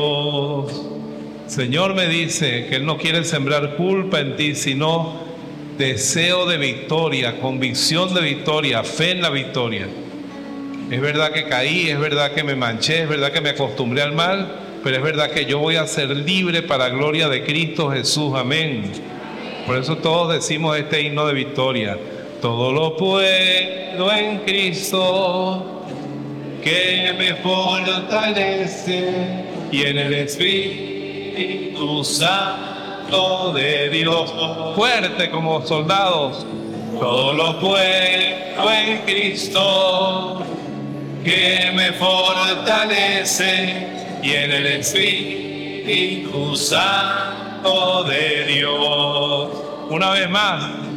Señor me dice que Él no quiere sembrar culpa en ti, sino deseo de victoria, convicción de victoria, fe en la victoria. Es verdad que caí, es verdad que me manché, es verdad que me acostumbré al mal, pero es verdad que yo voy a ser libre para la gloria de Cristo Jesús. Amén. Por eso todos decimos este himno de victoria. Todo lo puedo en Cristo, que me fortalece, y en el Espíritu Santo de Dios. Fuerte como soldados. Todo lo puedo en Cristo, que me fortalece, y en el Espíritu Santo de Dios. Una vez más.